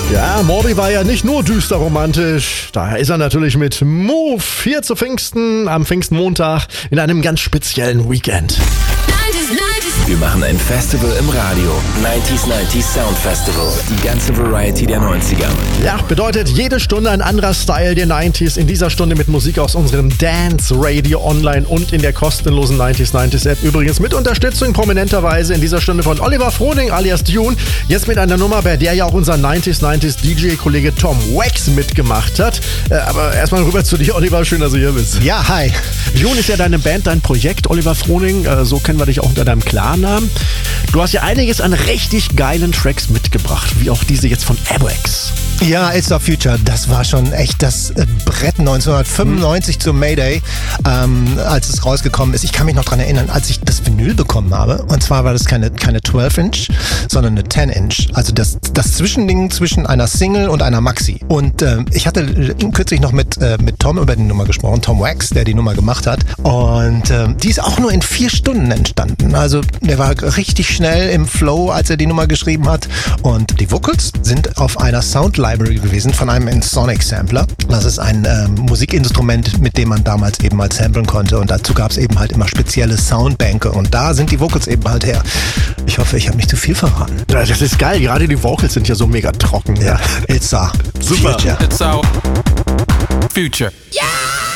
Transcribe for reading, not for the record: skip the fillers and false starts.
Ja, Morbi war ja nicht nur düster romantisch. Daher ist er natürlich mit Move hier zu Pfingsten am Pfingstmontag in einem ganz speziellen Weekend. Wir machen ein Festival im Radio. 90s Sound Festival. Die ganze Variety der 90er. Ja, bedeutet jede Stunde ein anderer Style der 90s. In dieser Stunde mit Musik aus unserem Dance Radio online und in der kostenlosen 90s App. Übrigens mit Unterstützung prominenterweise in dieser Stunde von Oliver Froning alias Dune. Jetzt mit einer Nummer, bei der ja auch unser 90s DJ-Kollege Tom Wax mitgemacht hat. Aber erstmal rüber zu dir, Oliver. Schön, dass du hier bist. Ja, hi. Dune ist ja deine Band, dein Projekt, Oliver Froning. So kennen wir dich auch unter deinem Klarnamen. Du hast ja einiges an richtig geilen Tracks mitgebracht, wie auch diese jetzt von Airwax. Ja, It's Our Future, das war schon echt das Brett 1995 zur Mayday, als es rausgekommen ist. Ich kann mich noch dran erinnern, als ich das Vinyl bekommen habe. Und zwar war das keine 12-Inch, sondern eine 10-Inch. Also das Zwischending zwischen einer Single und einer Maxi. Und ich hatte kürzlich noch mit Tom über die Nummer gesprochen, Tom Wax, der die Nummer gemacht hat. Und die ist auch nur in 4 Stunden entstanden. Also der war richtig schnell im Flow, als er die Nummer geschrieben hat. Und die Vocals sind auf einer Sound Library gewesen von einem Ensoniq Sampler. Das ist ein Musikinstrument, mit dem man damals eben halt samplen konnte. Und dazu gab es eben halt immer spezielle Soundbänke. Und da sind die Vocals eben halt her. Ich hoffe, ich habe nicht zu viel verraten. Ja, das ist geil. Gerade die Vocals sind ja so mega trocken. Ja, It's Our Super. Future. It's our future. Yeah!